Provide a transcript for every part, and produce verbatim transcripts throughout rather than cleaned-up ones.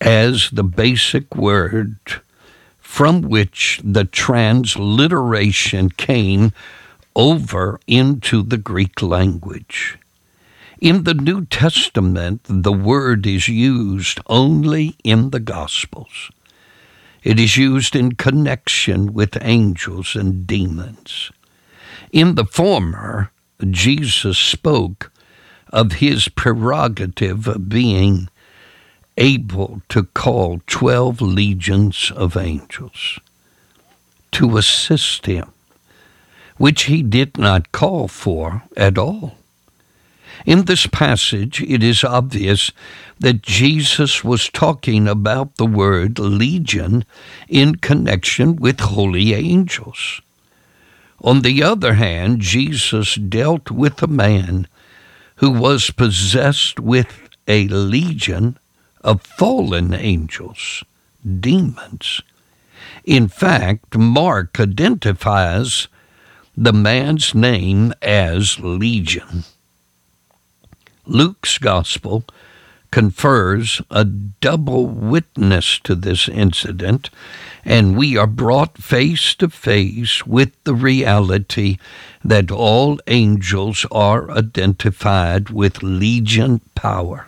as the basic word from which the transliteration came over into the Greek language. In the New Testament, the word is used only in the Gospels. It is used in connection with angels and demons. In the former, Jesus spoke of his prerogative of being able to call twelve legions of angels to assist him, which he did not call for at all. In this passage, it is obvious that Jesus was talking about the word legion in connection with holy angels. On the other hand, Jesus dealt with a man who was possessed with a legion of fallen angels, demons. In fact, Mark identifies the man's name as Legion. Luke's gospel confers a double witness to this incident, and we are brought face to face with the reality that all angels are identified with legion power.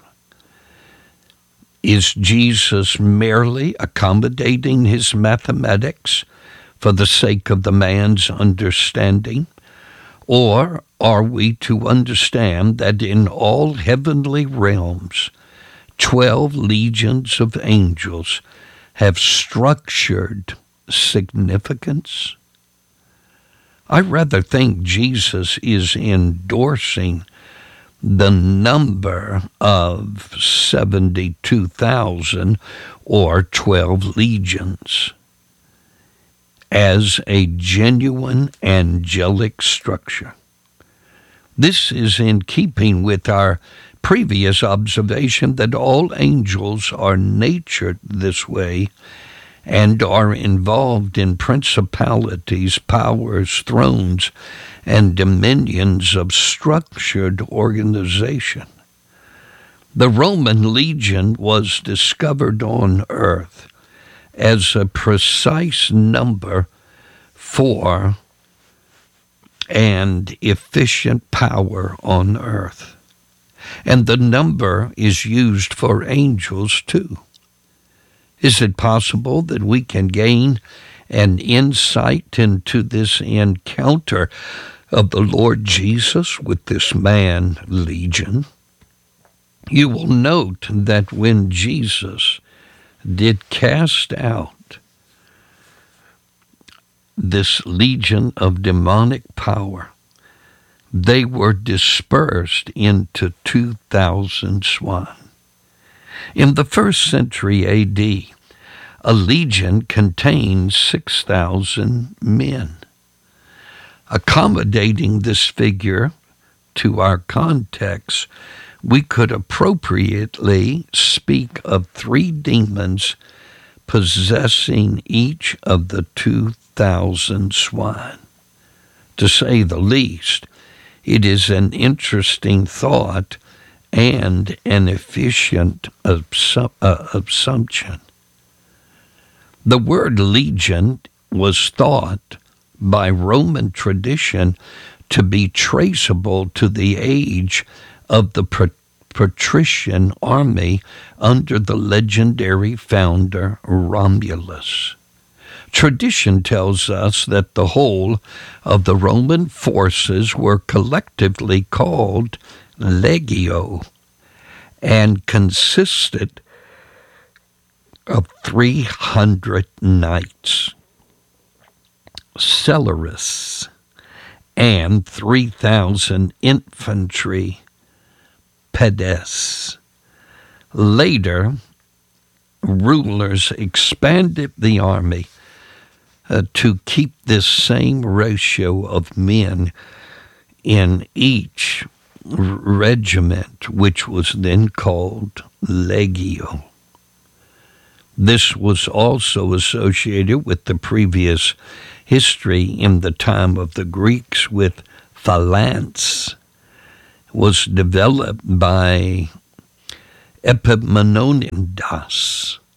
Is Jesus merely accommodating his mathematics for the sake of the man's understanding? Or are we to understand that in all heavenly realms, twelve legions of angels have structured significance? I rather think Jesus is endorsing the number of seventy-two thousand or twelve legions as a genuine angelic structure. This is in keeping with our previous observation that all angels are natured this way and are involved in principalities, powers, thrones, and dominions of structured organization. The Roman legion was discovered on earth as a precise number for and efficient power on earth. And the number is used for angels too. Is it possible that we can gain an insight into this encounter of the Lord Jesus with this man, Legion? You will note that when Jesus did cast out this legion of demonic power, they were dispersed into two thousand swine. In the first century A D, a legion contained six thousand men. Accommodating this figure to our context, we could appropriately speak of three demons possessing each of the two thousand swine. To say the least, it is an interesting thought and an efficient assum- uh, assumption. The word legion was thought by Roman tradition to be traceable to the age of the patrician army under the legendary founder Romulus. Tradition tells us that the whole of the Roman forces were collectively called legio and consisted of three hundred knights, celarists, and three thousand infantry pedes. Later, rulers expanded the army uh, to keep this same ratio of men in each r- regiment, which was then called legio. This was also associated with the previous history in the time of the Greeks with phalanx. Was developed by Epaminondas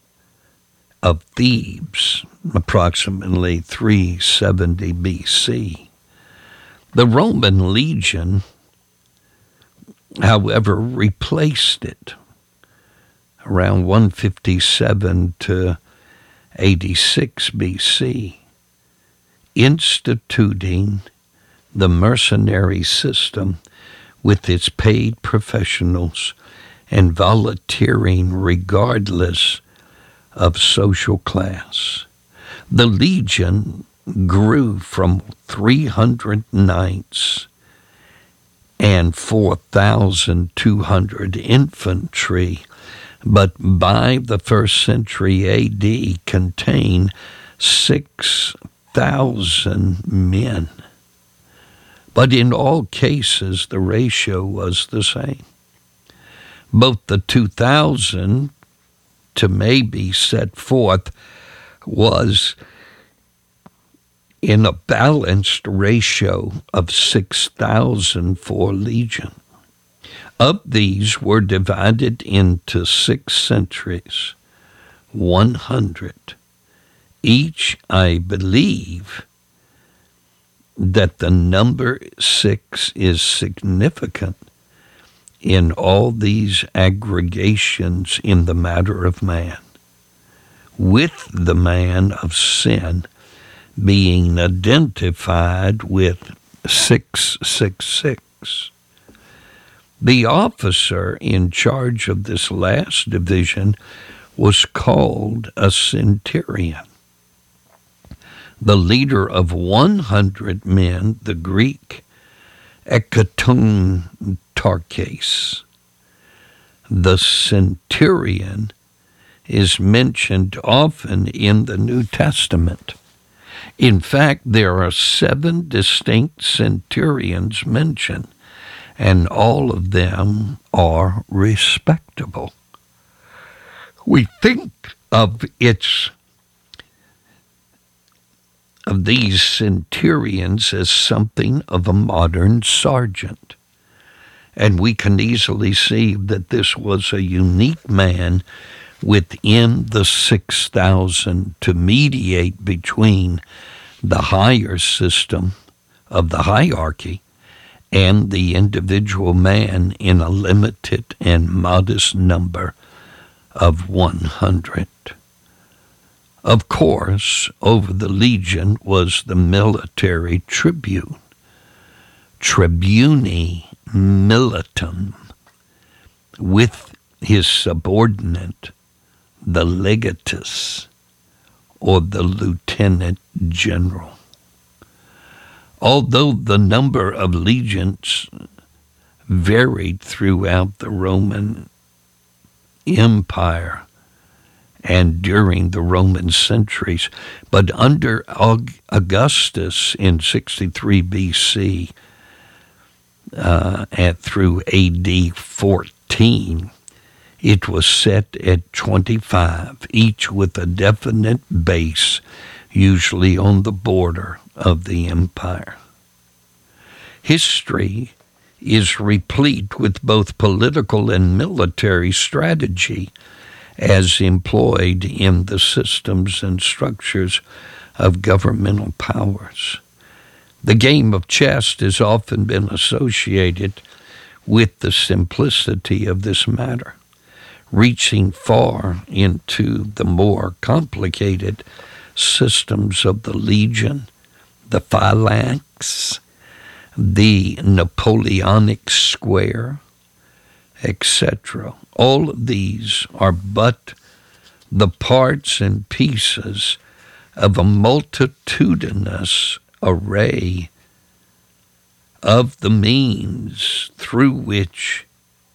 of Thebes, approximately three seventy B C. The Roman legion, however, replaced it around one fifty-seven to eighty-six B C, instituting the mercenary system with its paid professionals and volunteering regardless of social class. The legion grew from three hundred knights and four thousand two hundred infantry, but by the first century A D contained six thousand men. But in all cases, the ratio was the same. Both the two thousand to maybe set forth was in a balanced ratio of six thousand for legion. Of these were divided into six centuries, one hundred. Each, I believe, that the number six is significant in all these aggregations in the matter of man, with the man of sin being identified with six six six. The officer in charge of this last division was called a centurion. The leader of one hundred men, the Greek ekatontarches. The centurion is mentioned often in the New Testament. In fact, there are seven distinct centurions mentioned, and all of them are respectable. We think of its of these centurions as something of a modern sergeant, and we can easily see that this was a unique man within the six thousand to mediate between the higher system of the hierarchy and the individual man in a limited and modest number of one hundred. Of course, over the legion was the military tribune, tribuni militum, with his subordinate, the legatus, or the lieutenant general. Although the number of legions varied throughout the Roman Empire and during the Roman centuries, but under Augustus in sixty-three B C uh, and through A D fourteen, it was set at twenty-five, each with a definite base, usually on the border of the empire. History is replete with both political and military strategy as employed in the systems and structures of governmental powers. The game of chess has often been associated with the simplicity of this matter, reaching far into the more complicated systems of the legion, the phalanx, the Napoleonic square, et cetera. All of these are but the parts and pieces of a multitudinous array of the means through which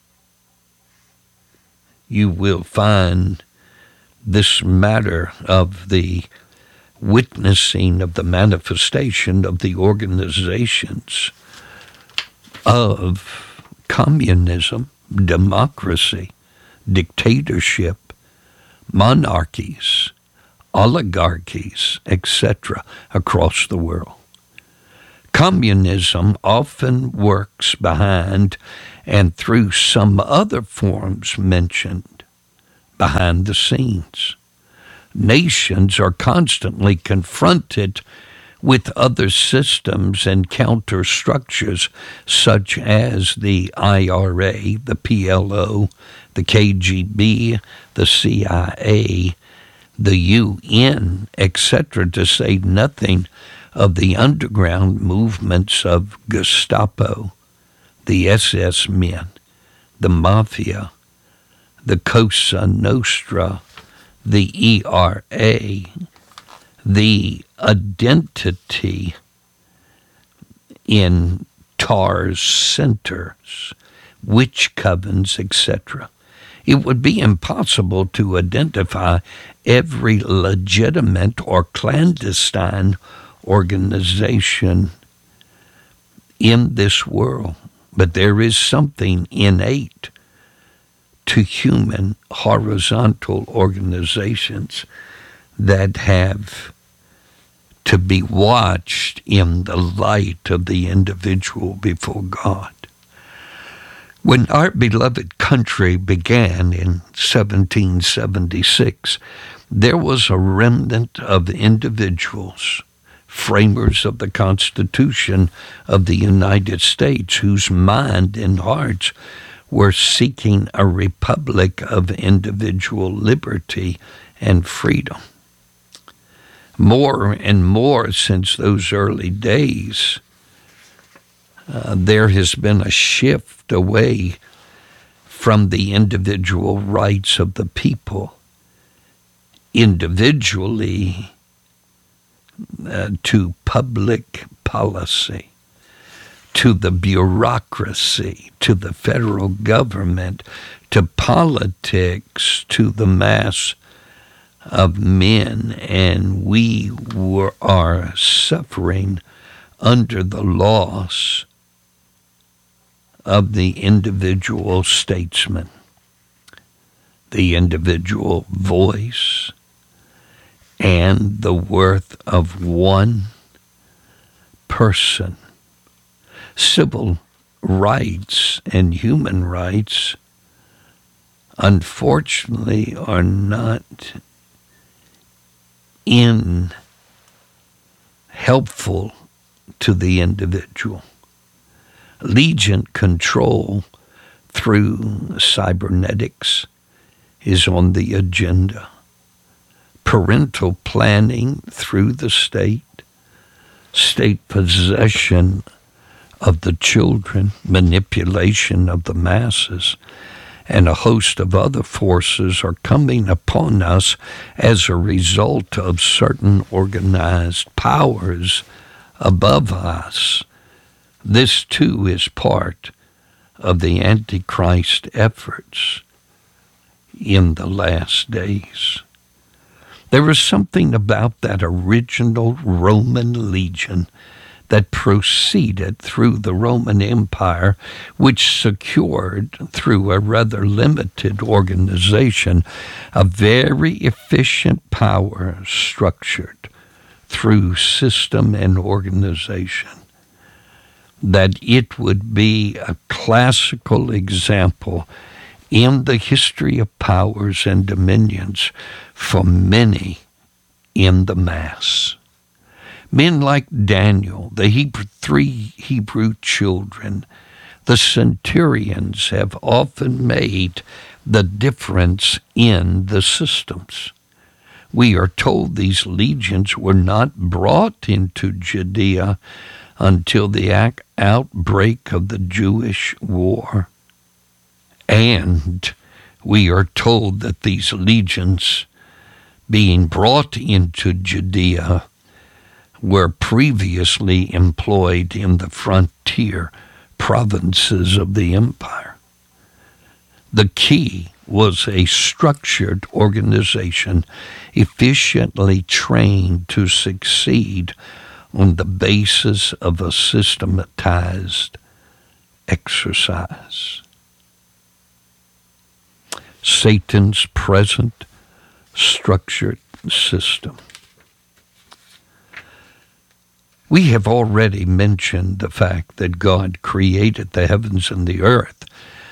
you will find this matter of the witnessing of the manifestation of the organizations of communism, democracy, dictatorship, monarchies, oligarchies, et cetera across the world. Communism often works behind and through some other forms mentioned behind the scenes. Nations are constantly confronted with other systems and counter structures such as the I R A, the P L O, the K G B, the C I A, the U N, et cetera, to say nothing of the underground movements of Gestapo, the S S men, the Mafia, the Cosa Nostra, the E R A, the identity in T A R's centers, witch covens, et cetera. It would be impossible to identify every legitimate or clandestine organization in this world, but there is something innate to human horizontal organizations that have to be watched in the light of the individual before God. When our beloved country began in seventeen seventy-six, there was a remnant of individuals, framers of the Constitution of the United States, whose mind and hearts were seeking a republic of individual liberty and freedom. More and more since those early days, uh, there has been a shift away from the individual rights of the people, individually uh, to public policy, to the bureaucracy, to the federal government, to politics, to the mass of men, and we were, are suffering under the loss of the individual statesman, the individual voice, and the worth of one person. Civil rights and human rights, unfortunately, are not in helpful to the individual. Allegiant control through cybernetics is on the agenda. Parental planning through the state, state possession of the children, manipulation of the masses, and a host of other forces are coming upon us as a result of certain organized powers above us. This, too, is part of the Antichrist efforts in the last days. There is something about that original Roman legion that proceeded through the Roman Empire, which secured, through a rather limited organization, a very efficient power structured through system and organization, that it would be a classical example in the history of powers and dominions for many in the mass. Men like Daniel, the Hebrew, three Hebrew children, the centurions have often made the difference in the systems. We are told these legions were not brought into Judea until the outbreak of the Jewish war. And we are told that these legions being brought into Judea were previously employed in the frontier provinces of the empire. The key was a structured organization efficiently trained to succeed on the basis of a systematized exercise. Satan's present structured system. We have already mentioned the fact that God created the heavens and the earth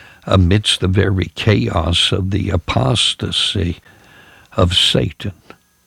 amidst the very chaos of the apostasy of Satan.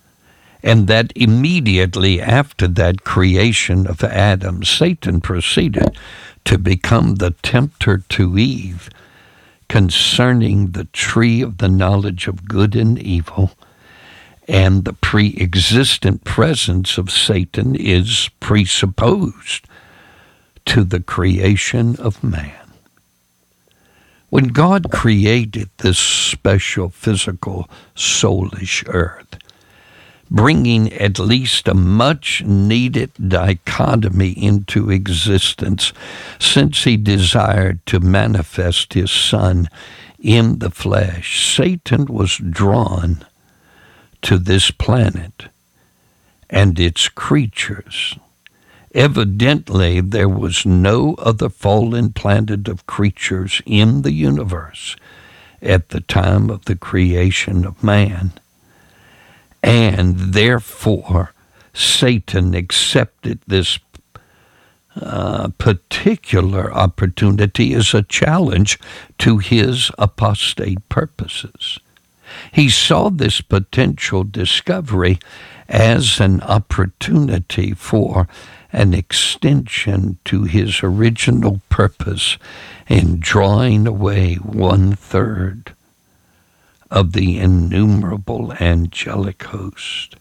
and that immediately after that creation of Adam, Satan proceeded to become the tempter to Eve concerning the tree of the knowledge of good and evil, and the pre-existent presence of Satan is presupposed to the creation of man. When God created this special physical soulish earth, bringing at least a much-needed dichotomy into existence, since he desired to manifest his Son in the flesh, Satan was drawn to this planet and its creatures. Evidently, there was no other fallen planet of creatures in the universe at the time of the creation of man. And therefore, Satan accepted this uh, particular opportunity as a challenge to his apostate purposes. He saw this potential discovery as an opportunity for an extension to his original purpose in drawing away one-third of the innumerable angelic host.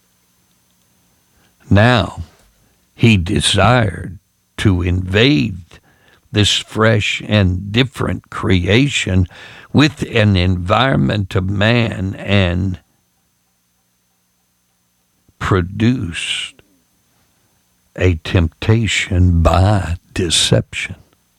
Now, he desired to invade this fresh and different creation with an environment of man and produced a temptation by deception.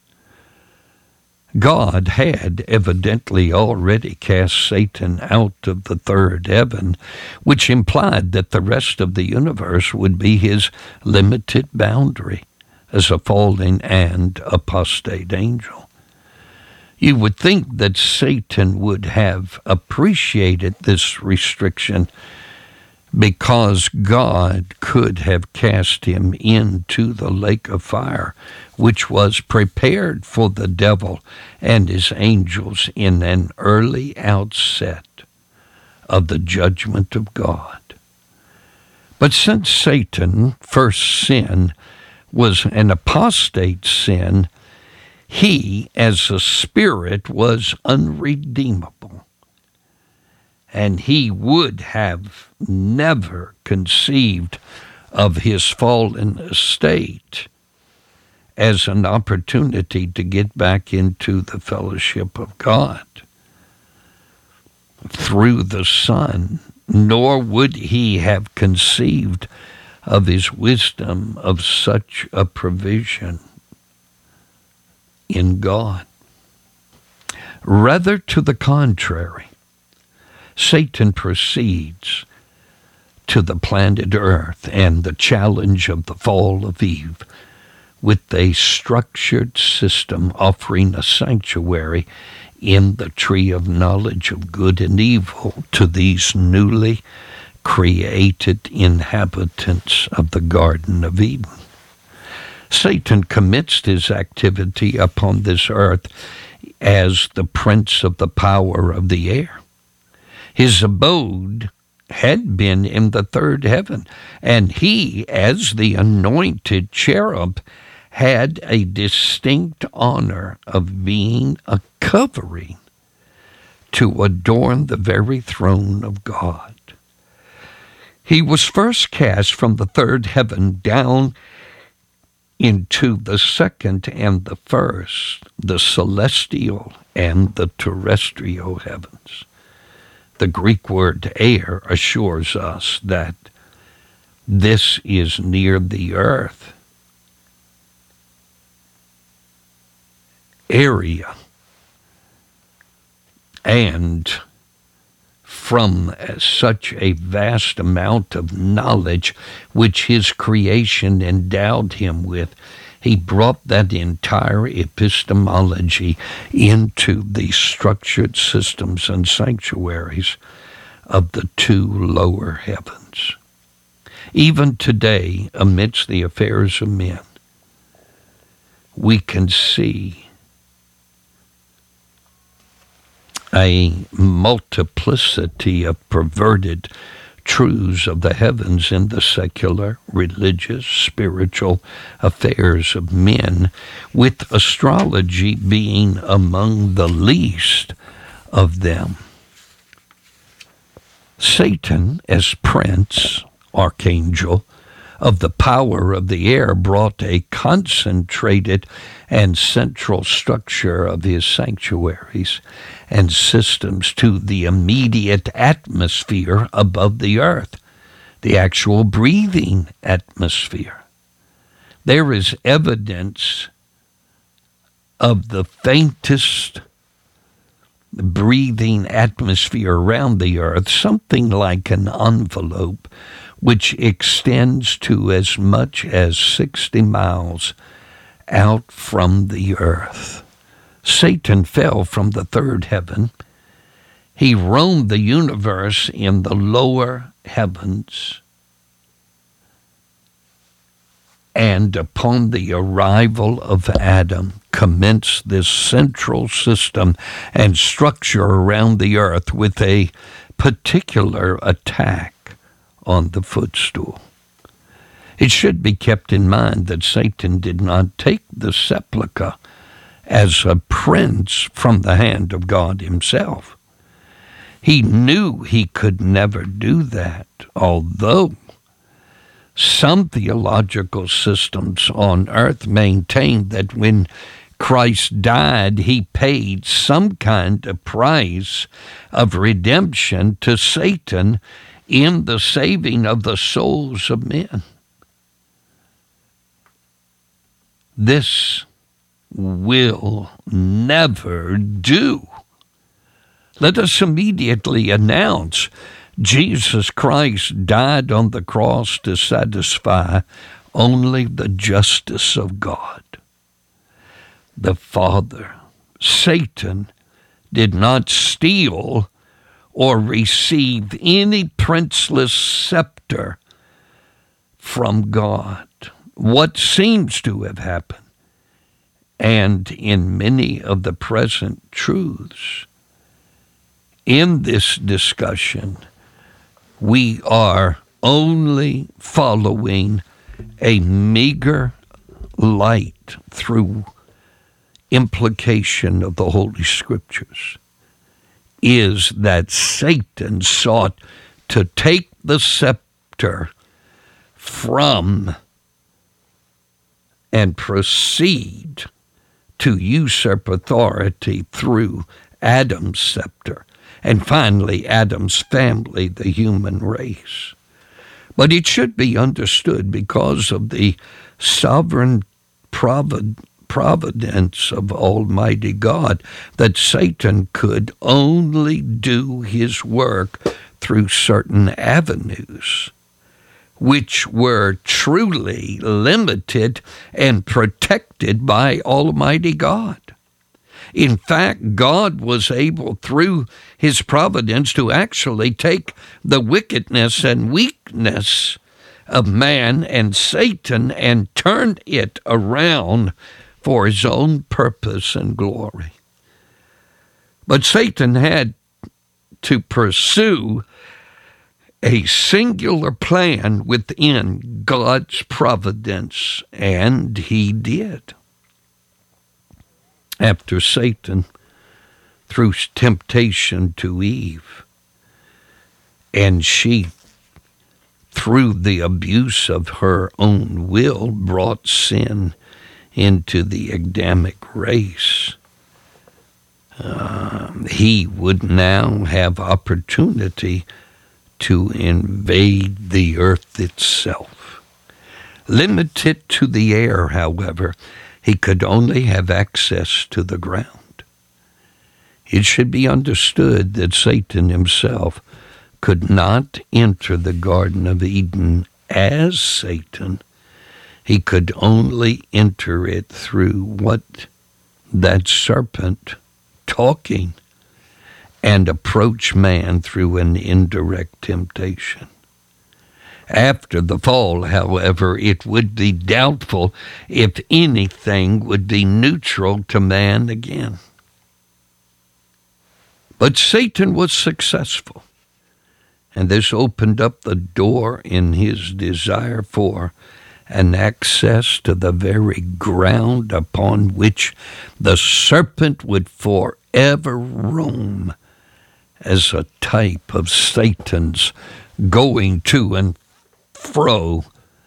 God had evidently already cast Satan out of the third heaven, which implied that the rest of the universe would be his limited boundary as a fallen and apostate angel. You would think that Satan would have appreciated this restriction, because God could have cast him into the lake of fire, which was prepared for the devil and his angels in an early outset of the judgment of God. But since Satan's first sin was an apostate sin, he, as a spirit, was unredeemable. And he would have never conceived of his fallen estate as an opportunity to get back into the fellowship of God through the Son, nor would he have conceived of his wisdom of such a provision in God. Rather to the contrary, Satan proceeds to the planet Earth and the challenge of the fall of Eve with a structured system offering a sanctuary in the tree of knowledge of good and evil to these newly created inhabitants of the Garden of Eden. Satan commits his activity upon this earth as the prince of the power of the air. His abode had been in the third heaven, and he, as the anointed cherub, had a distinct honor of being a covering to adorn the very throne of God. He was first cast from the third heaven down into the second and the first, the celestial and the terrestrial heavens. The Greek word air assures us that this is near the earth area, and from such a vast amount of knowledge which his creation endowed him with, he brought that entire epistemology into the structured systems and sanctuaries of the two lower heavens. Even today, amidst the affairs of men, we can see a multiplicity of perverted truths of the heavens in the secular, religious, spiritual affairs of men, with astrology being among the least of them. Satan, as prince, archangel, of the power of the air, brought a concentrated and central structure of his sanctuaries and systems to the immediate atmosphere above the earth, the actual breathing atmosphere. There is evidence of the faintest breathing atmosphere around the earth, something like an envelope which extends to as much as sixty miles out from the earth. Satan fell from the third heaven. He roamed the universe in the lower heavens. And upon the arrival of Adam, commenced this central system and structure around the earth with a particular attack on the footstool. It should be kept in mind that Satan did not take the sepulchre as a prince from the hand of God himself. He knew he could never do that, although some theological systems on earth maintain that when Christ died, he paid some kind of price of redemption to Satan in the saving of the souls of men. This will never do. Let us immediately announce Jesus Christ died on the cross to satisfy only the justice of God. The Father, Satan, did not steal or receive any princeless scepter from God. What seems to have happened, and in many of the present truths in this discussion, we are only following a meager light through implication of the Holy Scriptures, is that Satan sought to take the scepter from and proceed to usurp authority through Adam's scepter, and finally Adam's family, the human race. But it should be understood, because of the sovereign provid- providence of Almighty God, that Satan could only do his work through certain avenues, which were truly limited and protected by Almighty God. In fact, God was able, through his providence, to actually take the wickedness and weakness of man and Satan and turn it around for his own purpose and glory. But Satan had to pursue a singular plan within God's providence, and he did. After Satan, through temptation to Eve, and she, through the abuse of her own will, brought sin into the Adamic race, uh, he would now have opportunity to invade the earth itself. Limited to the air, however, he could only have access to the ground. It should be understood that Satan himself could not enter the Garden of Eden as Satan. He could only enter it through what that serpent talking, and approach man through an indirect temptation. After the fall, however, it would be doubtful if anything would be neutral to man again. But Satan was successful. And this opened up the door in his desire for an access to the very ground upon which the serpent would forever roam as a type of Satan's going to and fro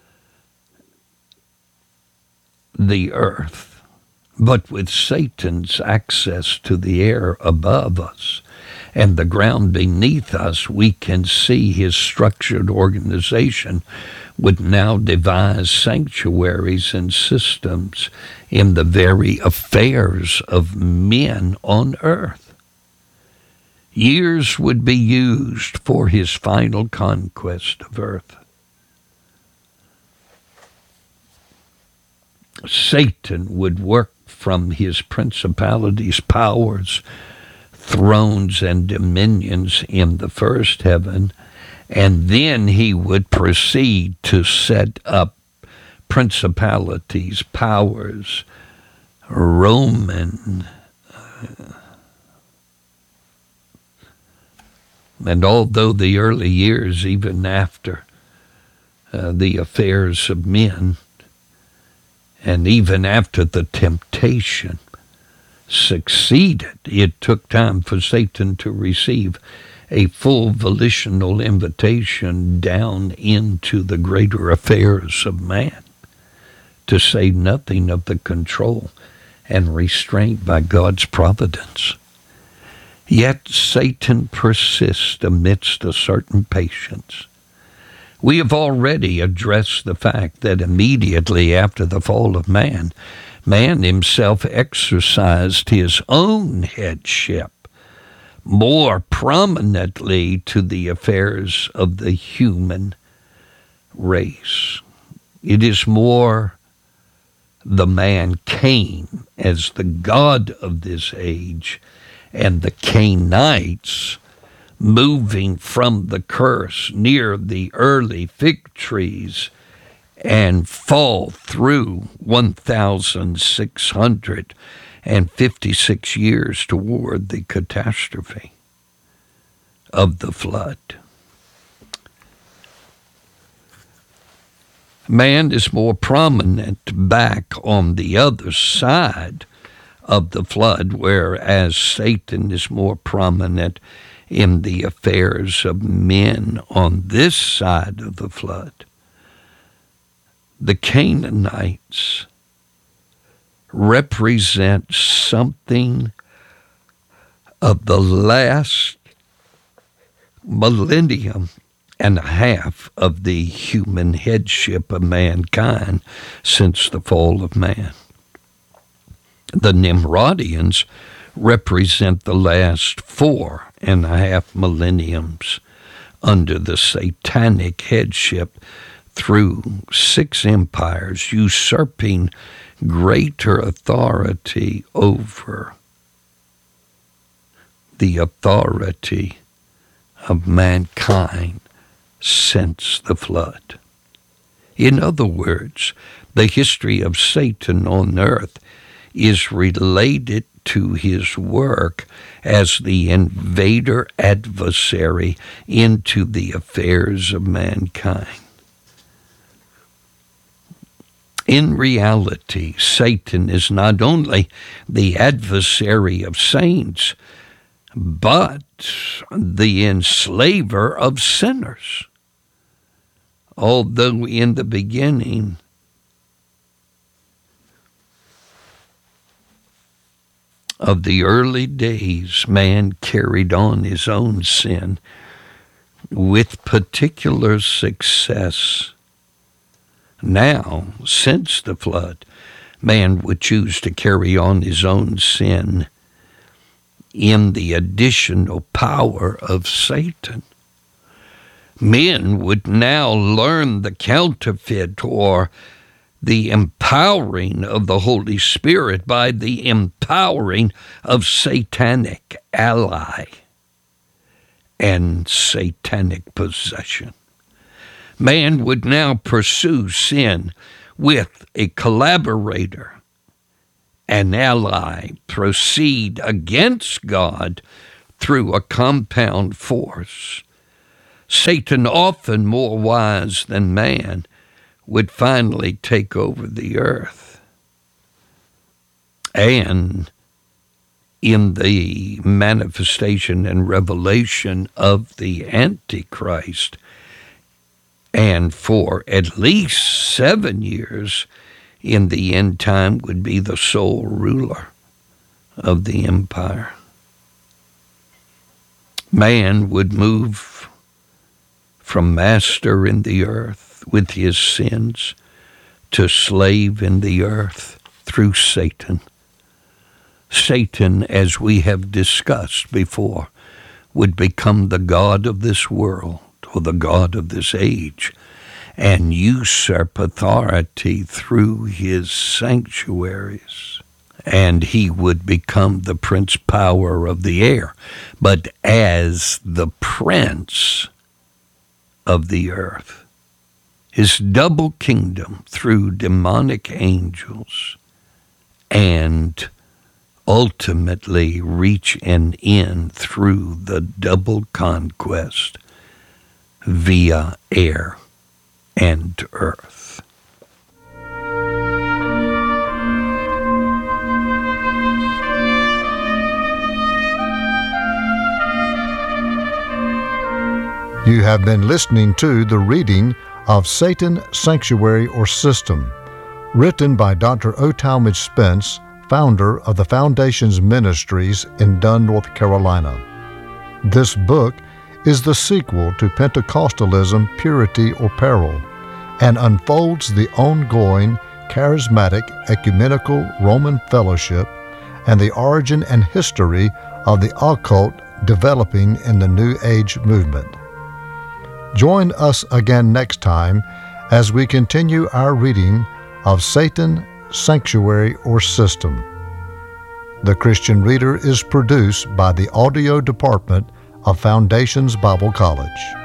the earth. But with Satan's access to the air above us and the ground beneath us, we can see his structured organization would now devise sanctuaries and systems in the very affairs of men on earth. Years would be used for his final conquest of earth. Satan would work from his principalities, powers, thrones, and dominions in the first heaven, and then he would proceed to set up principalities, powers, Roman, uh, and although the early years, even after uh, the affairs of men, and even after the temptation succeeded, it took time for Satan to receive a full volitional invitation down into the greater affairs of man, to say nothing of the control and restraint by God's providence. Yet Satan persists amidst a certain patience. We have already addressed the fact that immediately after the fall of man, man himself exercised his own headship more prominently to the affairs of the human race. It is more the man Cain as the god of this age, and the Cainites moving from the curse near the early fig trees and fall through one thousand six hundred fifty-six years toward the catastrophe of the flood. Man is more prominent back on the other side of the flood, whereas Satan is more prominent in the affairs of men on this side of the flood. The Canaanites represent something of the last millennium and a half of the human headship of mankind since the fall of man. The Nimrodians represent the last four and a half millenniums under the satanic headship through six empires, usurping greater authority over the authority of mankind since the flood. In other words, the history of Satan on earth is related to his work as the invader adversary into the affairs of mankind. In reality, Satan is not only the adversary of saints, but the enslaver of sinners. Although in the beginning of the early days, man carried on his own sin with particular success. Now, since the flood, man would choose to carry on his own sin in the additional power of Satan. Men would now learn the counterfeit or the empowering of the Holy Spirit by the empowering of satanic ally and satanic possession. Man would now pursue sin with a collaborator, an ally, proceed against God through a compound force, Satan, often more wise than man, would finally take over the earth. And in the manifestation and revelation of the Antichrist, and for at least seven years in the end time would be the sole ruler of the empire. Man would move from master in the earth with his sins to slave in the earth through Satan. Satan, as we have discussed before, would become the god of this world, or the god of this age, and usurp authority through his sanctuaries. And he would become the prince power of the air, but as the prince of the earth. His double kingdom through demonic angels, and ultimately reach an end through the double conquest via air and earth. You have been listening to the reading of Satan, Sanctuary, or System, written by Doctor O. Talmage Spence, founder of the Foundations Ministries in Dunn, North Carolina. This book is the sequel to Pentecostalism, Purity, or Peril, and unfolds the ongoing charismatic ecumenical Roman fellowship and the origin and history of the occult developing in the New Age movement. Join us again next time as we continue our reading of Satan, Sanctuary, or System. The Christian Reader is produced by the audio department of Foundations Bible College.